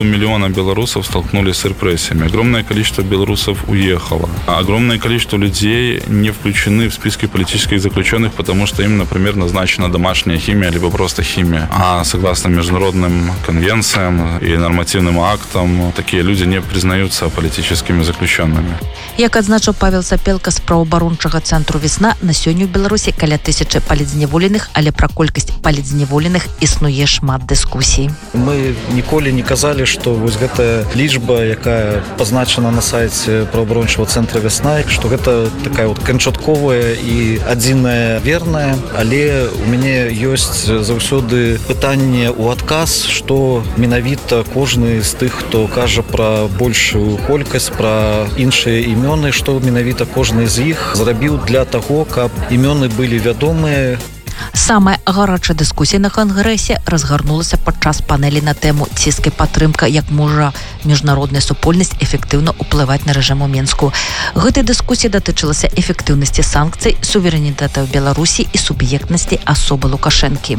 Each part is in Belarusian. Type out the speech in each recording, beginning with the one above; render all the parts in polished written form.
Миллиона белорусов столкнулись с репрессиями. Огромное количество белорусов уехало. Огромное количество людей не включены в списки политических заключенных, потому что им, например, назначена домашняя химия, либо просто химия. А согласно международным конвенциям и нормативным актам, такие люди не признаются политическими заключенными. Як адзначыў Павел Сапелка з праваабарончага цэнтру «Весна», на сёння ў Беларусі каля 1000 палітзняволеных, але пра колькасць палітзняволеных існуе шмат дыскусій. Мы ніколі не казалі, што вось гэтая лічба, якая пазначана на сайце праваабарончага цэнтра «Весна», што гэта такая вот канчатковая і адзіная верная, але у мяне ёсць заўсёды пытанне ў адказ, што менавіта кожны з тых, хто кажа пра большую колькасць, пра іншыя імёны, што менавіта кожны з іх зрабіў для таго, каб імёны былі вядомыя. Самая гарачая дыскусія на кангрэсе разгарнулася падчас панелі на тэму ціск і падтрымка, як можа міжнародная супольнасць эфектыўна ўплываць на рэжым у Менску. Гэтай дыскусія датычылася эфектыўнасці санкцый, суверэнітэта Беларусі і суб'ектнасці асобы Лукашэнкі.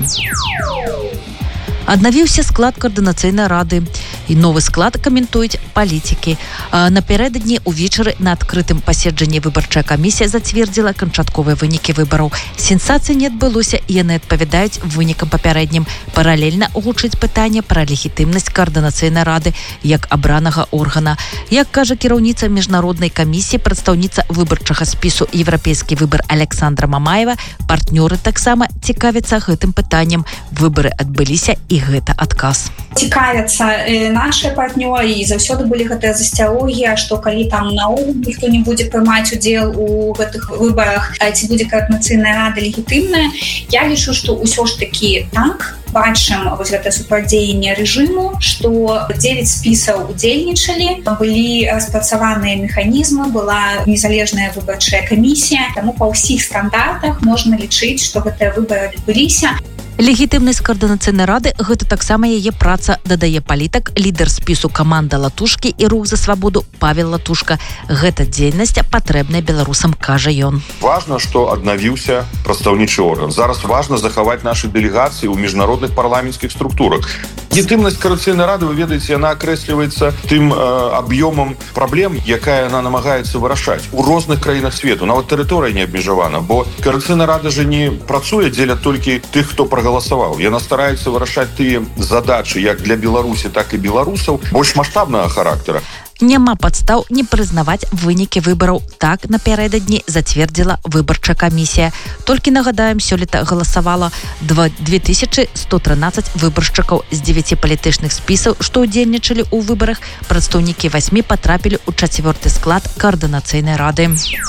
Аднавіўся склад каардынацыйнай рады, і новы склад каментуюць палітыкі. Напярэдадні ўвечары на адкрытым паседжанні выбарчая камісія зацвердзіла канчатковыя вынікі выбараў. Сенсацыі не адбылося, і яны адпавядаюць вынікам папярэднім. Паралельна гучыць пытанне пра легітымнасць каардынацыйнай рады як абранага органа. Як кажа кіраўніца міжнароднай камісіі, прадстаўніца выбарчага спісу «Еўрапейскі выбар» Александра Мамаева, партнёры таксама цікавяцца гэтым пытаннем. Выбары адбыліся, і гэта адказ. Цікавяцца нашыя партнёры, і заўсёды былі гэтыя засцярогі, што калі там наогул ніхто не будзе прымаць удзел у гэтых выбарах, ці будзе каардынацыйная рада легітымная, я лічу, што ўсё ж такі так, бачым вось гэта супрацьдзеянне рэжыму, што 9 спісаў удзельнічалі, былі распрацаваныя механізмы, была незалежная выбарчая камісія, таму па ўсіх стандартах можна лічыць, што гэтыя выбары адбыліся. Легітымнасць каардынацыйнай рады – гэта таксама яе праца, дадае палітык, лідар спісу «Каманда Латушкі» і «Рух за свабоду» Павел Латушка. Гэта дзейнасць патрэбная беларусам, кажа ён. Важна, што аднавіўся прадстаўнічы орган. Зараз важна захаваць нашы дэлегацыі ў міжнародных парламенцкіх структурах. Легітымнасць каардынацыйнай рады, вы ведаеце, яна акрэсліваецца тым аб'ёмам праблем, якая яна намагаецца вырашаць у розных краінах свету. Нават тэрыторыя не абмежавана, бо каардынацыйная рада же не працуе дзеля толькі тых, хто прагаласаваў. Яна стараецца вырашаць тыя задачы як для Беларусі, так і беларусаў больш маштабнага характара. Няма падстаў не прызнаваць вынікі выбараў. Так напярэдадні зацвердзіла выбарчая камісія. Толькі нагадаем, сёлета галасавала 2113 выбаршчыкаў з 9 палітычных спісаў, што ўдзельнічалі ў выбарах. Прадстаўнікі 8 патрапілі ў 4-й склад каардынацыйнай рады.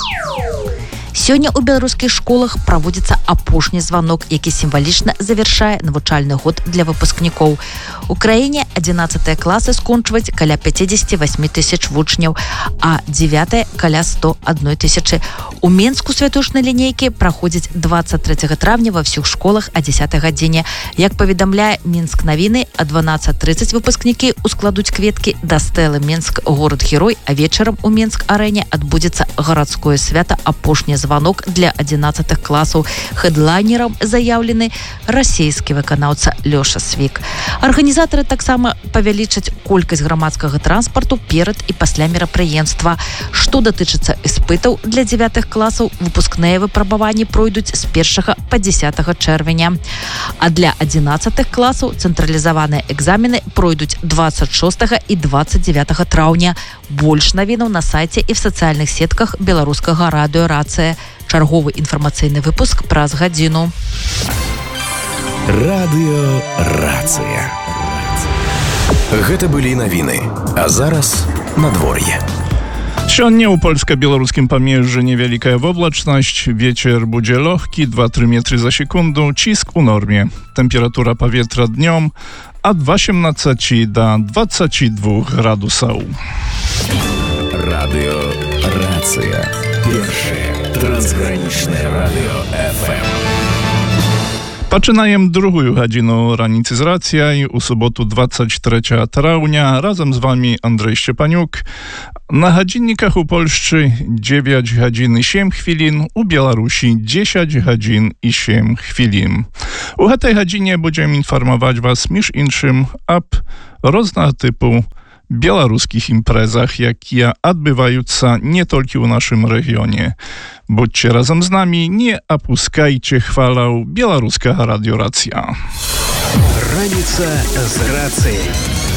Сёння ў беларускіх школах праводзіцца апошні званок, які сімвалічна завяршае навучальны год для выпускнікоў. У краіне 11 класы скончваюць каля 58 тысяч вучняў, а 9 каля 101 тысячы. У Менску святочныя лінейкі праходзяць 23 травня ва ўсіх школах о 10 гадзіне. Як паведамляе Мінск навіны, о 12:30 выпускнікі ускладуць кветкі да стэлы Менск горад-герой, а вечарам у Менск-арэне адбудзецца гарадское свята апошні званок для 11 класаў. Хэдлайнерам заяўлены расійскі выканаўца Лёша Свік. Арганізатары таксама павялічаць колькасць грамадскага транспарту перад і пасля мерапрыемства. Што датычыцца іспытаў для 9 класаў, выпускныя выпрабаванні пройдуць з 1 па 10 чэрвеня. А для 11 класаў цэнтралізаваныя экзамены пройдуць 26 і 29 траўня. Больш навінаў на сайце і в сацыяльных сетках беларускага радыё «Рацыя». Чарговы інфармацыйны выпуск праз гадзіну. Радыё «Рацыя». Гэта былі навіны. А зараз надвор'е. Сёння ў польска-беларускім памежжы невялікая воблачнасць, вецер будзе лёгкі, 2-3 метры за секунду, ціск у норме. Тэмпература паветра днём ад 18 до 22 градусаў. Радыё «Рацыя». Першае трансгранічнае радыё FM. Пачынаем другую гадзіну раніцы з рацыяй у суботу 23 траўня. Разам з вами Андрей Шчепанюк. На гадзінніках у Польшчы 9 гадзін і 7 хвілін, у Беларусі 10 гадзін і 7 хвілін. У гэтай гадзіне будзем інфармаваць вас між іншым аб różnego typu białoruskich imprezach, jakie odbywają się nie tylko w naszym regionie. Bądźcie razem z nami, nie opuszczajcie chwalą Białoruska Radio Racja. Раніца з рацыяй.